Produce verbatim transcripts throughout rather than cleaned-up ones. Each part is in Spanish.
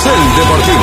Carrusel Deportivo.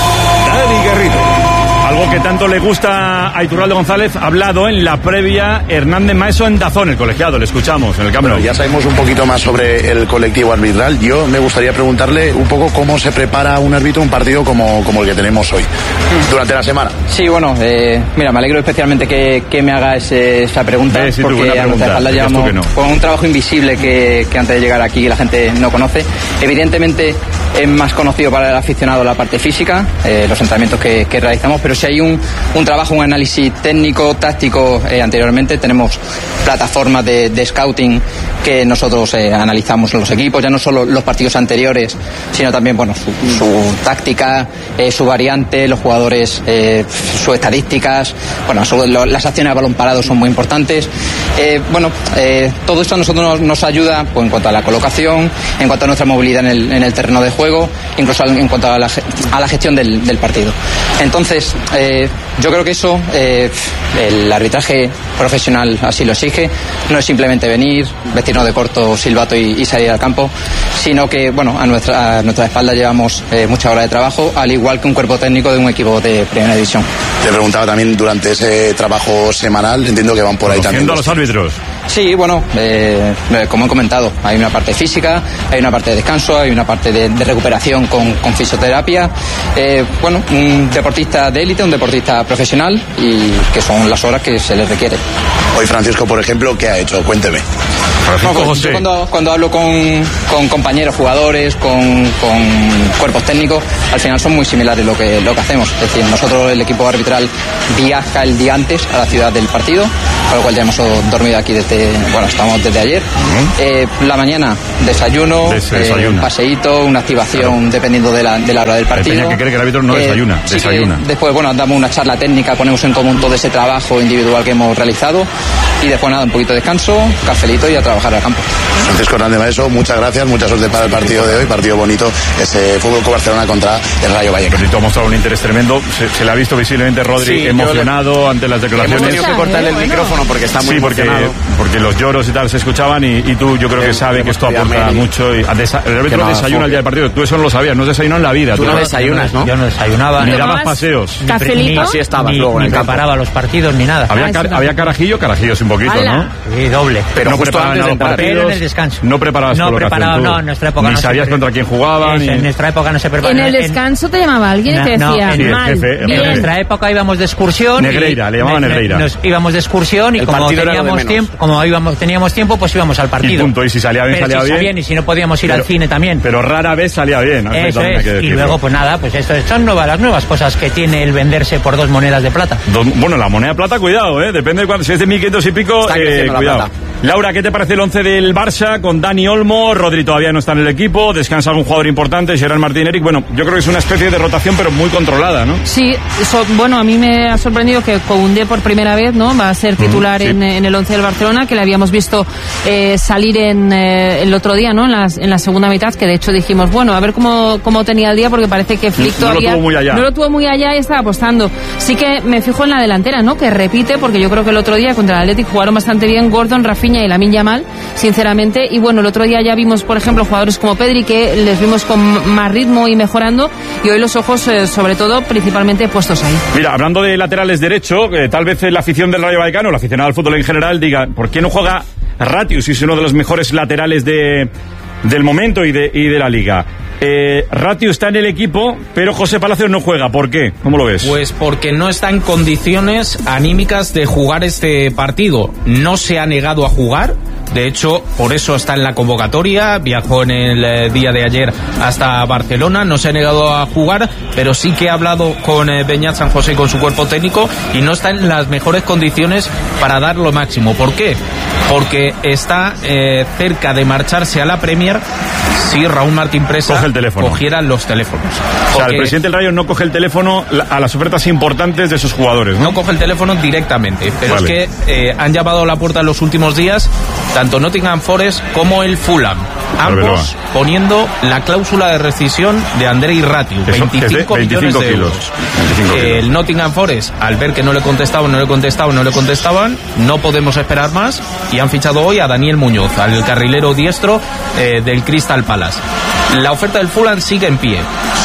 Dani Garrido. Algo que tanto le gusta a Iturralde González, ha hablado en la previa Hernández Maeso en Dazón, el colegiado, le escuchamos en el Camp Nou. Bueno, ya sabemos un poquito más sobre el colectivo arbitral. Yo me gustaría preguntarle un poco cómo se prepara un árbitro un partido como, como el que tenemos hoy, durante la semana. Sí, bueno, eh, mira, me alegro especialmente que, que me haga ese, esa pregunta, sí, sí, porque a nuestra espalda llevamos no. con un trabajo invisible que, que antes de llegar aquí la gente no conoce. Evidentemente es más conocido para el aficionado la parte física, eh, los entrenamientos que, que realizamos, pero si hay un, un trabajo, un análisis técnico, táctico, eh, anteriormente tenemos plataformas de, de scouting que nosotros eh, analizamos en los equipos, ya no solo los partidos anteriores, sino también bueno su, su táctica, eh, su variante, los jugadores, eh, sus estadísticas, bueno, su, lo, las acciones a balón parado son muy importantes. Eh, bueno, eh, todo esto a nosotros nos, nos ayuda pues, en cuanto a la colocación, en cuanto a nuestra movilidad en el, en el terreno de juego, incluso en cuanto a la, a la gestión del, del partido. Entonces, eh, yo creo que eso, eh, el arbitraje profesional así lo exige. No es simplemente venir, vestirnos de corto, silbato y, y salir al campo, sino que, bueno, a nuestra, a nuestra espalda llevamos eh, muchas horas de trabajo, al igual que un cuerpo técnico de un equipo de primera división. Te preguntaba también durante ese trabajo semanal, entiendo que van por ahí también. ¿Conociendo a los árbitros? Sí, bueno, eh, como he comentado, hay una parte física, hay una parte de descanso, hay una parte de, de recuperación con, con fisioterapia. Eh, bueno, un deportista de élite, un deportista profesional, y que son las horas que se les requiere. Hoy Francisco, por ejemplo, ¿qué ha hecho? Cuénteme. No, pues, yo cuando, cuando hablo con, con compañeros, jugadores, con, con cuerpos técnicos, al final son muy similares lo que, lo que hacemos. Es decir, nosotros, el equipo arbitral, viaja el día antes a la ciudad del partido, con lo cual ya hemos dormido aquí desde, bueno, estamos desde ayer. Uh-huh. Eh, la mañana, desayuno, eh, un paseíto, una activación, claro, dependiendo de la, de la hora del partido. Peña que cree que el árbitro no eh, desayuna, sí, desayuna. Después, bueno, damos una charla técnica, ponemos en común todo ese trabajo individual que hemos realizado, y después nada, un poquito de descanso, cafelito y a trabajar al campo. Francisco Hernández Maeso, muchas gracias, mucha suerte para el partido de hoy, partido bonito, ese Fútbol Club Barcelona contra el Rayo Vallecano. Rodri ha mostrado un interés tremendo, se, se le ha visto visiblemente Rodri sí, emocionado le... ante las declaraciones. Hemos tenido que cortarle el micrófono porque está muy sí, porque, emocionado. porque los lloros y tal se escuchaban y, y tú yo creo que sabes que esto aporta mucho. Y desa- el árbitro no desayuna el día del partido, tú eso no lo sabías, no desayunó en la vida. Tú, tú no desayunas, ¿no? Yo no desayunaba. Ni dabas paseos. Cafelito. Así estabas ni, luego en ni el campo. preparaba los partidos ni nada. Había, car- había carajillo, carajillos un poquito, ¡Hala! ¿no? Sí, doble. Pero no justo preparaban antes de los entrar, partidos. Pero en el descanso. No preparabas No preparaba, no, en nuestra época ni no sabías se... contra quién jugaban. Ni... En nuestra época no se preparaba. En el descanso te llamaba alguien y te no, decía, no, sí, mal, jefe, el bien. En nuestra época íbamos de excursión. Negreira, y le llamaban Negreira. Nos íbamos de excursión y el como teníamos tiempo, como íbamos, teníamos tiempo, pues íbamos al partido. Y punto, y si salía bien, pero salía si bien. bien. Y si no podíamos ir pero, al cine también. Pero rara vez salía bien. Eso es. Y luego, pues nada, pues esto son nuevas, las nuevas cosas que tiene el venderse por dos monedas de plata. Dos, bueno, la moneda de plata, cuidado, ¿eh? Depende de cuánto. Si es de mil quinientos y pico, eh, cuidado. Laura, ¿qué te parece el once del Barça con Dani Olmo? Rodri todavía no está en el equipo, descansa algún jugador importante, Gerard Martín, Eric. Bueno, yo creo que es una especie de rotación, pero muy controlada, ¿no? Sí, so, bueno, a mí me ha sorprendido que Koundé por primera vez, ¿no? Va a ser titular mm, sí. en, en el once del Barcelona, que le habíamos visto eh, salir en eh, el otro día, ¿no? En la, en la segunda mitad, que de hecho dijimos, bueno, a ver cómo, cómo tenía el día, porque parece que Flick no, todavía no lo tuvo muy allá. no lo tuvo muy allá y estaba apostando. Sí que me fijo en la delantera, ¿no? Que repite, porque yo creo que el otro día contra el Athletic jugaron bastante bien Gordon, Rafinha y Lamine Yamal, sinceramente. Y bueno, el otro día ya vimos, por ejemplo, jugadores como Pedri, que les vimos con más ritmo y mejorando, y hoy los ojos, eh, sobre todo, principalmente puestos ahí. Mira, hablando de laterales derecho, eh, tal vez la afición del Rayo Vallecano, la aficionada al fútbol en general, diga, ¿por qué no juega Ratius? Si es uno de los mejores laterales de, del momento y de, y de la liga. Eh, Ratius está en el equipo, pero José Palacios no juega. ¿Por qué? ¿Cómo lo ves? Pues porque no está en condiciones anímicas de jugar este partido. No se ha negado a jugar. De hecho, por eso está en la convocatoria. Viajó en el eh, día de ayer hasta Barcelona. No se ha negado a jugar, pero sí que ha hablado con eh, Beñat San José, con su cuerpo técnico, y no está en las mejores condiciones para dar lo máximo. ¿Por qué? Porque está eh, cerca de marcharse a la Premier si Raúl Martín Presa el teléfono. cogiera los teléfonos. O sea, el presidente del Rayo no coge el teléfono a las ofertas importantes de sus jugadores, ¿no? No coge el teléfono directamente, pero vale. es que eh, han llamado a la puerta en los últimos días tanto Nottingham Forest como el Fulham, ambos poniendo la cláusula de rescisión de Andrei Ratius, veinticinco millones de euros. veinticinco el kilos. Nottingham Forest, al ver que no le contestaban, no le contestaban, no le contestaban, no podemos esperar más, y han fichado hoy a Daniel Muñoz, al carrilero diestro eh, del Crystal Palace. La oferta del Fulham sigue en pie.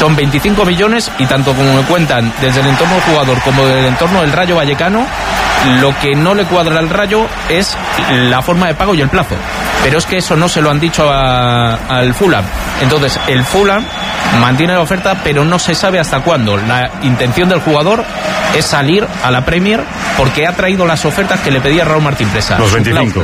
Son veinticinco millones y tanto como me cuentan desde el entorno del jugador como del entorno del Rayo Vallecano, lo que no le cuadra al Rayo es la forma de pago y el plazo. Pero es que eso no se lo han dicho a, al Fulham. Entonces el Fulham mantiene la oferta, pero no se sabe hasta cuándo. La intención del jugador es salir a la Premier porque ha traído las ofertas que le pedía Raúl Martín Presa. Los veinticinco.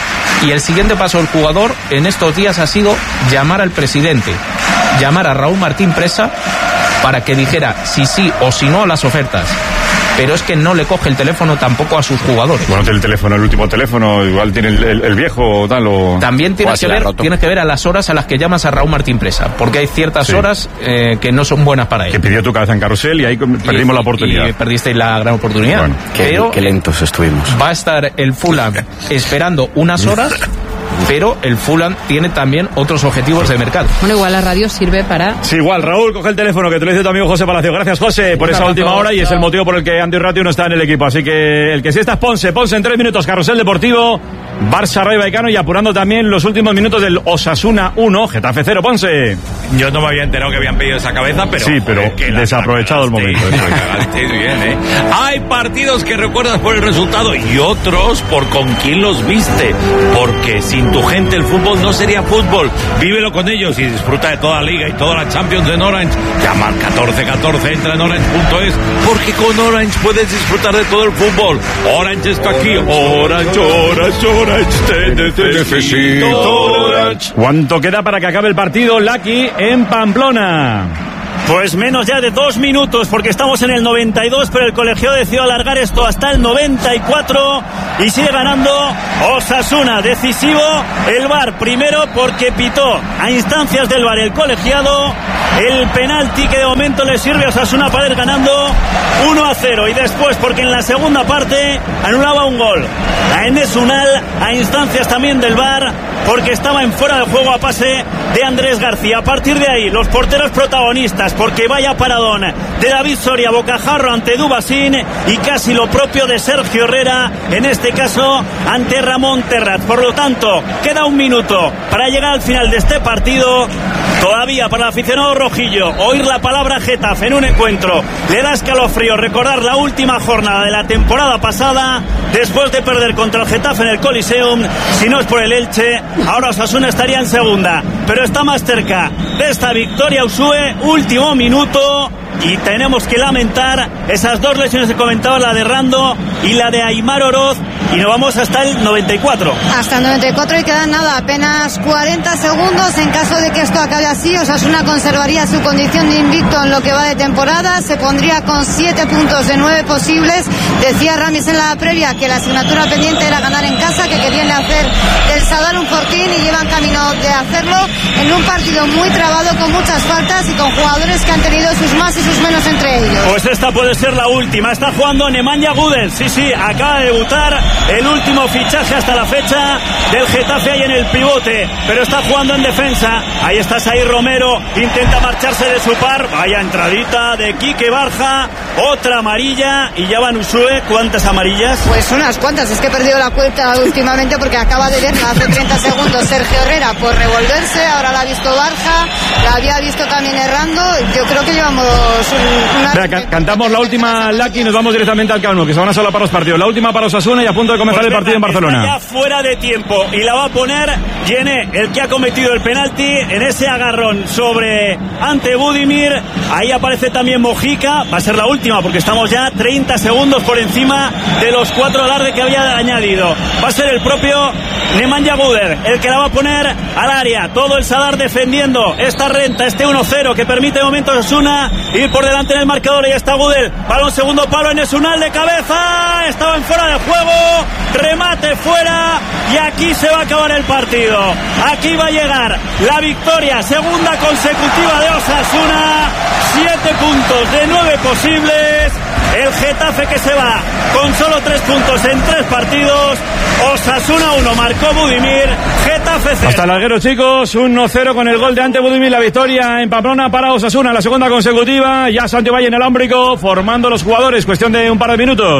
Y el siguiente paso del jugador en estos días ha sido llamar al presidente, llamar a Raúl Martín Presa para que dijera si sí o si no a las ofertas. Pero es que no le coge el teléfono tampoco a sus jugadores. Bueno, tiene el teléfono, el último teléfono, igual tiene el, el, el viejo o tal. O... También tienes que, ver, tienes que ver a las horas a las que llamas a Raúl Martín Presa, porque hay ciertas sí. horas eh, que no son buenas para él. Que pidió tu cabeza en carrusel y ahí perdimos y, la oportunidad. Y perdisteis la gran oportunidad. Bueno, pero qué, qué lentos estuvimos. Va a estar el Fulham esperando unas horas. Pero el Fulham tiene también otros objetivos de mercado. Bueno, igual la radio sirve para... Sí, igual. Raúl, coge el teléfono, que te lo dice tu amigo José Palacio. Gracias, José, por esa última hora y es el motivo por el que Andy Ratio no está en el equipo. Así que el que sí está es Ponce. Ponce en tres minutos, Carrusel Deportivo, Barça Rayo Vallecano y apurando también los últimos minutos del Osasuna uno, Getafe cero, Ponce. Yo no me había enterado que habían pedido esa cabeza, pero... Sí, pero joder, desaprovechado el momento. Bien, ¿eh? Hay partidos que recuerdas por el resultado y otros por con quién los viste. Porque sin tu gente el fútbol no sería fútbol. Vívelo con ellos y disfruta de toda la Liga y toda la Champions en Orange. Llama al catorce catorce, entra en orange punto es, porque con Orange puedes disfrutar de todo el fútbol. Orange está aquí. Orange, Orange, Orange, te necesito. Orange. ¿Cuánto queda para que acabe el partido, Lucky, en Pamplona? Pues menos ya de dos minutos, porque estamos en el noventa y dos, pero el colegiado decidió alargar esto hasta el noventa y cuatro y sigue ganando Osasuna. Decisivo el V A R, primero porque pitó a instancias del V A R el colegiado el penalti que de momento le sirve a Osasuna para ir ganando uno a cero, y después porque en la segunda parte anulaba un gol a Enes Unal a instancias también del V A R, porque estaba en fuera de juego a pase de Andrés García. A partir de ahí los porteros protagonistas, porque vaya paradón de David Soria, bocajarro ante Dubasín y casi lo propio de Sergio Herrera, en este caso ante Ramón Terrat. Por lo tanto, queda un minuto para llegar al final de este partido. Todavía para el aficionado rojillo oír la palabra Getafe en un encuentro le da escalofrío recordar la última jornada de la temporada pasada, después de perder contra el Getafe en el Coliseum. Si no es por el Elche, ahora Osasuna estaría en segunda, pero está más cerca de esta victoria. Usue, último minuto, y tenemos que lamentar esas dos lesiones que comentaba, la de Rando y la de Aimar Oroz, y nos vamos hasta el noventa y cuatro. Hasta el noventa y cuatro y quedan nada, apenas cuarenta segundos. En caso de que esto acabe así, Osasuna conservaría su condición de invicto en lo que va de temporada, se pondría con siete puntos de nueve posibles. Decía Ramis en la previa que la asignatura pendiente era ganar en casa, que querían hacer del Sadar un fortín y llevan camino de hacerlo en un partido muy trabado, con muchas faltas y con jugadores que han tenido sus más y sus menos entre ellos. Pues esta puede ser la última. Está jugando Nemanja Gudel, sí, sí, acaba de debutar, el último fichaje hasta la fecha del Getafe ahí en el pivote, pero está jugando en defensa. Ahí está Saír Romero, intenta marcharse de su par, vaya entradita de Quique Barja, otra amarilla, y ya van Usue. ¿Cuántas amarillas? Pues unas cuantas, es que he perdido la cuenta últimamente porque acaba de verla hace treinta segundos Sergio Herrera por revolverse, ahora la ha visto Barja, la había visto también errando. Yo creo que llevamos una... Mira, can- cantamos la última, Lucky, y nos vamos directamente al calmo, que se van a solo para los partidos. La última para Osasuna y a punto de comenzar pues el partido venga, en Barcelona. Está ya fuera de tiempo y la va a poner Yené, el que ha cometido el penalti en ese agarrón sobre ante Budimir. Ahí aparece también Mojica, va a ser la última porque estamos ya treinta segundos por encima de los cuatro alarde que había añadido. Va a ser el propio Nemanja Gudel el que la va a poner al área. Todo el Sadar defendiendo esta renta, este uno cero que permite de momento a Osasuna ir por delante en el marcador. Y ya está Gudel, balón segundo palo, Enes Unal de cabeza, estaba en fuera de juego, remate fuera, y aquí se va a acabar el partido. Aquí va a llegar la victoria segunda consecutiva de Osasuna, siete puntos de nueve posibles. El Getafe que se va con solo tres puntos en tres partidos. Osasuna uno, marcó Budimir, Getafe cero. Hasta el larguero, chicos, uno cero con el gol de ante Budimir, la victoria en Pamplona para Osasuna, la segunda consecutiva. Ya Santi Valle en el ámbrico formando los jugadores, cuestión de un par de minutos.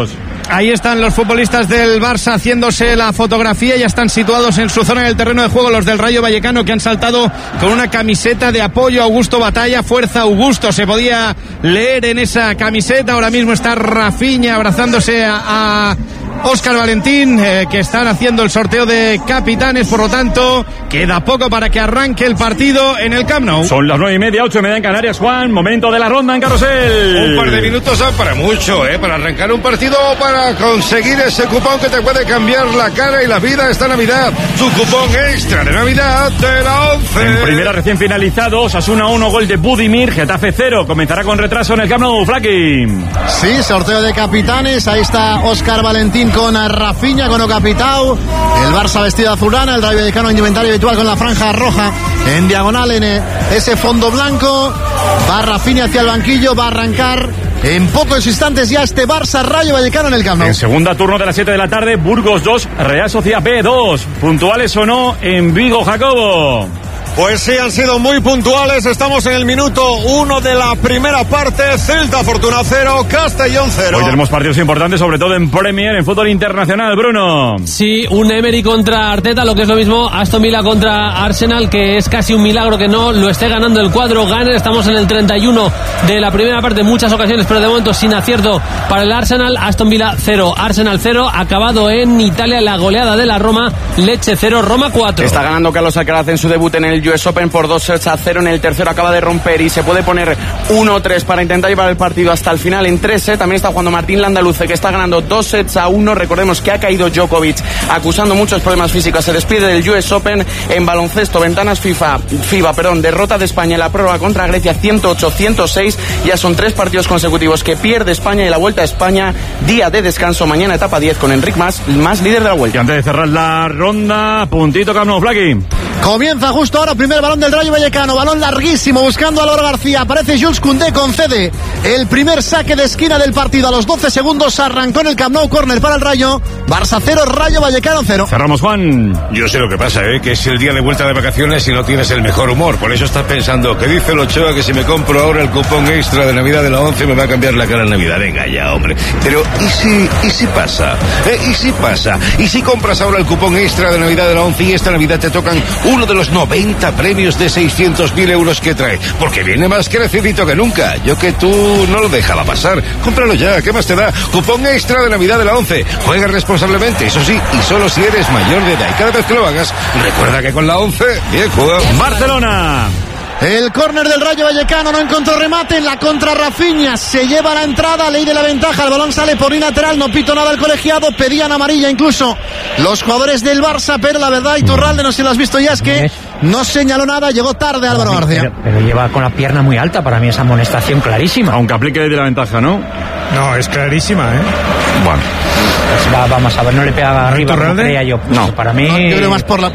ahí están los futbolistas del Barça haciéndose la fotografía. Ya están situados en su zona en el terreno de juego los del Rayo Vallecano, que han saltado con una camiseta de apoyo a Augusto Batalla. Fuerza Augusto, se podía leer en esa camiseta. Ahora mismo está Rafinha abrazándose a, a Óscar Valentín, eh, que están haciendo el sorteo de capitanes. Por lo tanto, queda poco para que arranque el partido en el Camp Nou. Son las nueve y media, ocho y media en Canarias, Juan. Momento de la ronda en Carrusel. Un par de minutos son para mucho, ¿eh? Para arrancar un partido o para conseguir ese cupón que te puede cambiar la cara y la vida esta Navidad. Tu cupón extra de Navidad de la once. En primera recién finalizado, Osasuna uno, gol de Budimir, Getafe cero. Comenzará con retraso en el Camp Nou, Flaki. Sí, sorteo de capitanes. Ahí está Óscar Valentín con Rafinha, con Ocapitao. El Barça vestido azulana, el Rayo Vallecano indumentario habitual con la franja roja en diagonal en ese fondo blanco. Va Rafinha hacia el banquillo, va a arrancar en pocos instantes ya este Barça Rayo Vallecano en el Camp Nou. En segunda turno de las siete de la tarde, Burgos dos, Real Sociedad B dos. ¿Puntuales o no en Vigo, Jacobo? Pues sí, han sido muy puntuales. Estamos en el minuto uno de la primera parte. Celta Fortuna cero, Castellón cero. Hoy tenemos partidos importantes, sobre todo en Premier, en fútbol internacional, Bruno. Sí, un Emery contra Arteta, lo que es lo mismo Aston Villa contra Arsenal, que es casi un milagro que no lo esté ganando el cuadro Gunner. Estamos en el treinta y uno de la primera parte, en muchas ocasiones, pero de momento sin acierto para el Arsenal. Aston Villa cero, Arsenal cero. Acabado en Italia la goleada de la Roma, Lecce cero, Roma cuatro. Está ganando Carlos Alcaraz en su debut en el U S Open por dos sets a cero. En el tercero acaba de romper y se puede poner uno tres para intentar llevar el partido hasta el final en tres sets. También está jugando Martín Landaluce, que está ganando dos sets a uno. Recordemos que ha caído Djokovic acusando muchos problemas físicos. Se despide del U S Open. En baloncesto, ventanas FIFA, FIBA, perdón, derrota de España en la prórroga contra Grecia ciento ocho a ciento seis. Ya son tres partidos consecutivos que pierde España, y la Vuelta a España, día de descanso. Mañana etapa diez con Enric Mas, más líder de la Vuelta. Y antes de cerrar la ronda, puntito Camp Nou, Flaki. Comienza justo ahora, primer balón del Rayo Vallecano, balón larguísimo buscando a Álvaro García, aparece Jules Koundé, concede el primer saque de esquina del partido. A los doce segundos arrancó en el Camp Nou, córner para el Rayo. Barça cero, Rayo Vallecano cero. Cerramos, Juan. Yo sé lo que pasa, ¿eh? Que es el día de vuelta de vacaciones y no tienes el mejor humor. Por eso estás pensando, que dice el Ochoa que si me compro ahora el cupón extra de Navidad de la once me va a cambiar la cara en Navidad. Venga ya, hombre. Pero ¿y si, y si pasa? ¿Eh? ¿Y si pasa? ¿Y si compras ahora el cupón extra de Navidad de la once y esta Navidad te tocan uno de los noventa premios de seiscientos mil euros que trae? Porque viene más crecidito que nunca. Yo que tú no lo dejaba pasar. Cómpralo ya, ¿qué más te da? Cupón extra de Navidad de la once. Juega responsablemente, eso sí, y solo si eres mayor de edad. Y cada vez que lo hagas, recuerda que con la once, bien jugado. Barcelona. El córner del Rayo Vallecano no encontró remate, en la contra Rafinha se lleva la entrada, ley de la ventaja, el balón sale por lateral, no pito nada el colegiado, pedían amarilla incluso los jugadores del Barça, pero la verdad, Iturralde, no sé si lo has visto ya, es que no señaló nada, llegó tarde Álvaro García. Pero, pero lleva con la pierna muy alta, para mí esa amonestación clarísima. Aunque aplique ley de la ventaja, ¿no? No, es clarísima, ¿eh? Bueno. Pues va, vamos a ver, no le pega arriba como creía yo. No. Para mí... No, yo creo más por la...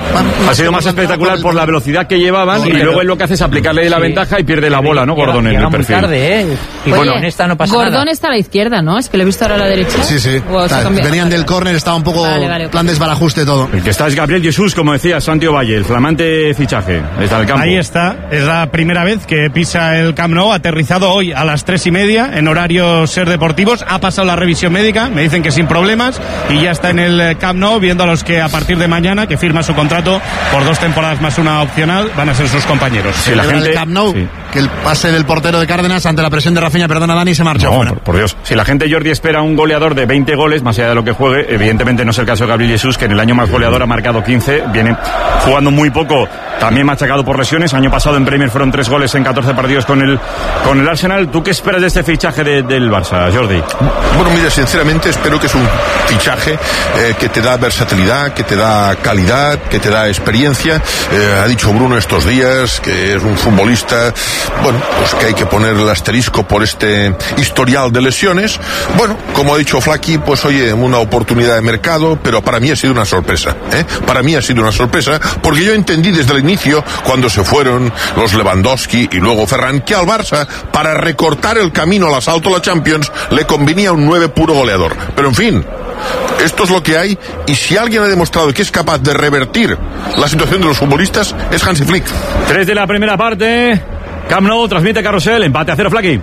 Ha sido más espectacular por la velocidad que llevaban, y luego él lo que hace es aplicarle la ventaja y pierde la bola, ¿no, Gordon, en el perfil? Muy tarde, ¿eh? Y bueno, en esta no pasa nada. Gordon está a la izquierda, ¿no? Es que lo he visto ahora a la derecha. Sí, sí. Venían del córner, estaba un poco vale, vale, plan desbarajuste todo. El que está es Gabriel Jesús, como decía Santiago Valle, el flamante fichaje. Está el campo. Ahí está, es la primera vez que pisa el Camp Nou, aterrizado hoy a las tres y media en horarios Ser Deportivos. Ha pasado la revisión médica, me dicen que sin problemas, y ya está en el Camp Nou, viendo a los que a partir de mañana, que firma su contrato por dos temporadas más una opcional, van a ser sus compañeros. Si la gente... Camp Nou, sí. Que el pase del portero de Cárdenas ante la presión de Rafinha, perdona Dani, se marchó. No, fuera. Por, por Dios. Si la gente, Jordi, espera un goleador de veinte goles, más allá de lo que juegue, evidentemente no es el caso de Gabriel Jesús, que en el año más goleador ha marcado quince, viene jugando muy poco, también machacado por lesiones. Año pasado en Premier fueron tres goles en catorce partidos con el, con el Arsenal. ¿Tú qué esperas de este fichaje de, del Barça, Jordi? Bueno, mira, sinceramente espero que es un fichaje eh, que te da versatilidad, que te da calidad, que te da experiencia. Eh, ha dicho Bruno estos días que es un futbolista, bueno, pues que hay que poner el asterisco por este historial de lesiones. Bueno, como ha dicho Flaki, pues oye, una oportunidad de mercado, pero para mí ha sido una sorpresa, ¿eh? Para mí ha sido una sorpresa, porque yo entendí desde el inicio, cuando se fueron los Lewandowski y luego Ferran, que al Barça, para recortar el camino al asalto a la Champions, le convenía un nueve puro goleador. Pero en fin, esto es lo que hay, y si alguien ha demostrado que es capaz de revertir la situación de los futbolistas, es Hansi Flick. Tres de la primera parte, Camp Nou transmite Carrusel, empate a cero, Flaki.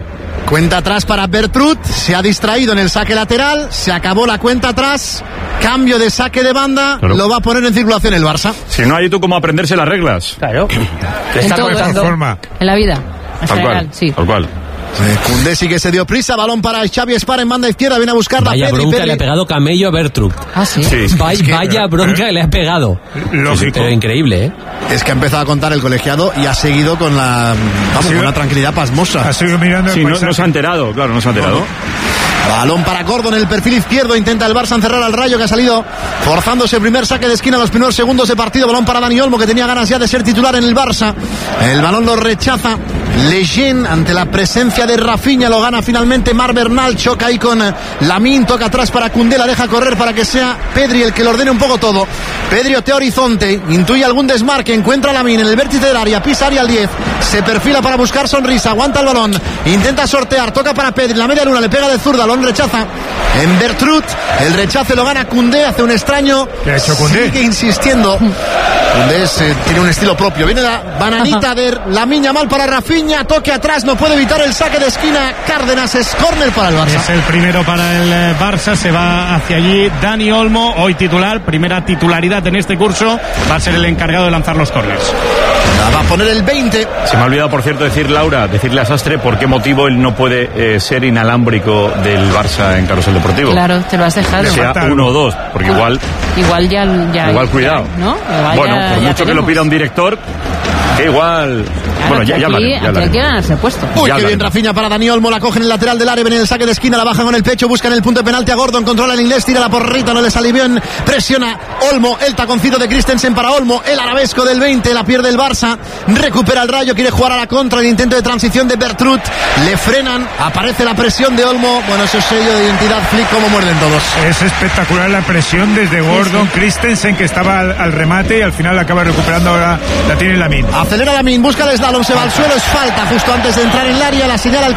Cuenta atrás para Bertrut, se ha distraído en el saque lateral, se acabó la cuenta atrás, cambio de saque de banda, claro. Lo va a poner en circulación el Barça. Si no hay tú cómo aprenderse las reglas. Claro. Que está con esta forma. En la vida. Tal cual, sí. Tal cual. Koundé sí que se dio prisa, balón para Xavi Espar en banda izquierda, viene a buscarla. Vaya Pedri, bronca Pedri. le ha pegado Camello a Bertrut. Ah, sí. sí. Vaya, que, vaya bronca que le ha pegado. Lógico. Pero increíble, ¿eh? Es que ha empezado a contar el colegiado y ha seguido con la vamos, con una tranquilidad pasmosa. Ha seguido mirando sí, no, no se ha enterado, claro, no se ha enterado. Balón para Gordon en el perfil izquierdo, intenta el Barça encerrar al Rayo, que ha salido forzándose el primer saque de esquina en los primeros segundos de partido. Balón para Dani Olmo, que tenía ganas ya de ser titular en el Barça. El balón lo rechaza Lejeune ante la presencia de Rafinha, lo gana finalmente Mar Bernal, choca ahí con Lamine, toca atrás para Koundé, la deja correr para que sea Pedri el que lo ordene un poco todo. Pedri otea horizonte, intuye algún desmarque, encuentra a Lamine en el vértice del área, pisa área al diez, se perfila para buscar sonrisa, aguanta el balón, intenta sortear, toca para Pedri, la media luna le pega de zurda, lo rechaza en Bertrut, el rechace lo gana Koundé, hace un extraño, ¿qué ha hecho Koundé? Sigue insistiendo. Koundé es, eh, tiene un estilo propio, viene la bananita de Lamine Yamal para Rafinha, toque atrás, no puede evitar el saque de esquina, Cárdenas, es córner para el Barça. Es el primero para el Barça, se va hacia allí Dani Olmo, hoy titular, primera titularidad en este curso, va a ser el encargado de lanzar los córners. Va a poner el veinte. Se me ha olvidado, por cierto, decir, Laura, decirle a Sastre por qué motivo él no puede eh, ser inalámbrico del Barça en Carrusel Deportivo. Claro, te lo has dejado. Que sea uno o dos, porque igual... Igual ya... ya igual cuidado. Ya, ¿no? Igual bueno, ya, por ya mucho tenemos. que lo pida un director, que igual... Claro, bueno, ya, aquí, ya hablaremos. Ya aquí hay que ganarse el puesto. Uy, qué bien Rafinha para Dani Olmo, la coge en el lateral del área, viene el saque de esquina, la baja con el pecho, busca en el punto de penalti a Gordon, controla el inglés, tira la porrita, no le sale bien, presiona Olmo, el taconcito de Christensen para Olmo, el arabesco del veinte, la pierde el Barça, recupera el Rayo, quiere jugar a la contra, el intento de transición de Bertrut, le frenan, aparece la presión de Olmo, bueno, ese sello de identidad Flick, como muerden todos. Es espectacular la presión desde Gordon, sí, sí. Christensen, que estaba al, al remate y al final la acaba recuperando, ahora la tiene Lamine. Acelera Lamine, busca el slalom, se va al suelo, es falta justo antes de entrar en el área, la señala el